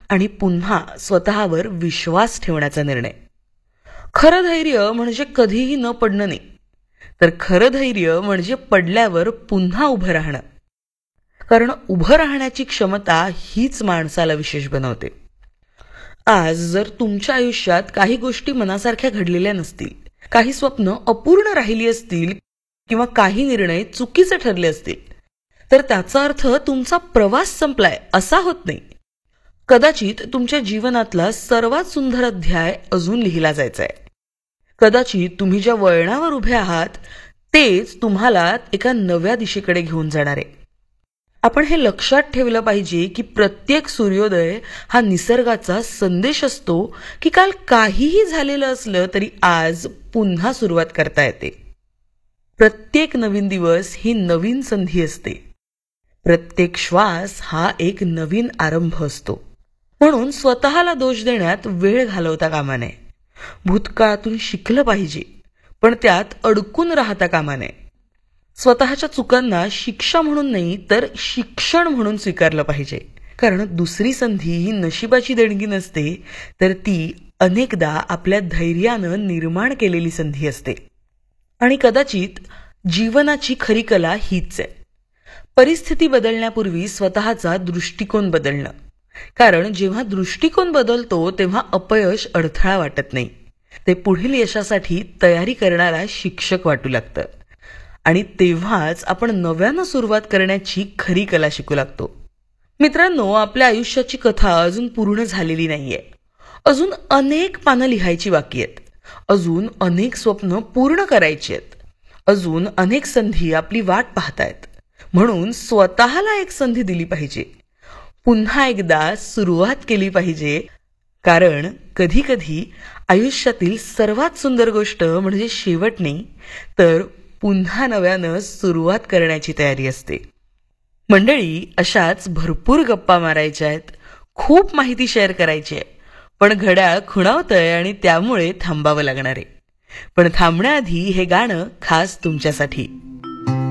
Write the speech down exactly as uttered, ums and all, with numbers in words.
आणि पुन्हा स्वतःवर विश्वास ठेवण्याचा निर्णय. खरं धैर्य म्हणजे कधीही न पडणं नाही, तर खरं धैर्य म्हणजे पडल्यावर पुन्हा उभं राहणं. कारण उभं राहण्याची क्षमता हीच माणसाला विशेष बनवते. आज जर तुमच्या आयुष्यात काही गोष्टी मनासारख्या घडलेल्या नसतील, काही स्वप्न अपूर्ण राहिली असतील किंवा काही निर्णय चुकीचे ठरले असतील, तर त्याचा अर्थ तुमचा प्रवास संपलाय असा होत नाही. कदाचित तुमच्या जीवनातला सर्वात सुंदर अध्याय अजून लिहिला जायचा आहे. कदाचित तुम्ही ज्या वळणावर उभे आहात तेच तुम्हाला एका नव्या दिशेकडे घेऊन जाणार आहे. आपण हे लक्षात ठेवलं पाहिजे की प्रत्येक सूर्योदय हा निसर्गाचा संदेश असतो की काल काहीही झालेलं असलं तरी आज पुन्हा सुरुवात करता येते. प्रत्येक नवीन दिवस ही नवीन संधी असते. प्रत्येक श्वास हा एक नवीन आरंभ असतो. म्हणून स्वतःला दोष देण्यात वेळ घालवता कामा नये. भूतकाळातून शिकलं पाहिजे, पण त्यात अडकून राहता कामा नये. स्वतःच्या चुकांना शिक्षा म्हणून नाही तर शिक्षण म्हणून स्वीकारलं पाहिजे. कारण दुसरी संधी ही नशिबाची देणगी नसते, तर ती अनेकदा आपल्या धैर्यानं निर्माण केलेली संधी असते. आणि कदाचित जीवनाची खरी कला हीच आहे, परिस्थिती बदलण्यापूर्वी स्वतःचा दृष्टिकोन बदलणं. कारण जेव्हा दृष्टिकोन बदलतो तेव्हा अपयश अडथळा वाटत नाही, ते पुढील यशासाठी तयारी करणारा शिक्षक वाटू लागतं. आणि तेव्हाच आपण नव्यानं सुरुवात करण्याची खरी कला शिकू लागतो. मित्रांनो, आपल्या आयुष्याची कथा अजून पूर्ण झालेली नाहीये. अजून अनेक पानं लिहायची बाकी आहेत. अजून अनेक स्वप्न पूर्ण करायची आहेत. अजून अनेक संधी आपली वाट पाहतायत. म्हणून स्वतःला एक संधी दिली पाहिजे, पुन्हा एकदा सुरुवात केली पाहिजे. कारण कधी कधी आयुष्यातील सर्वात सुंदर गोष्ट म्हणजे शेवट नाही, तर पुन्हा नव्यानं सुरुवात करण्याची तयारी असते. मंडळी, अशाच भरपूर गप्पा मारायच्या आहेत, खूप माहिती शेअर करायची आहे, पण घड्याळ खुणावतंय आणि त्यामुळे थांबावं लागणार आहे. पण थांबण्याआधी हे गाणं खास तुमच्यासाठी.